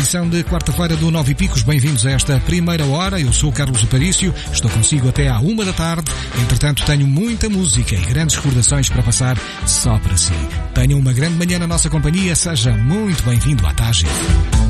edição de quarta-feira do Nove e Picos. Bem-vindos a esta primeira hora. Eu sou o Carlos Aparício, estou consigo até à 1 da tarde. Entretanto, tenho muita música e grandes recordações para passar só para si. Tenham uma grande manhã na nossa companhia. Seja muito bem-vindo à TAGE.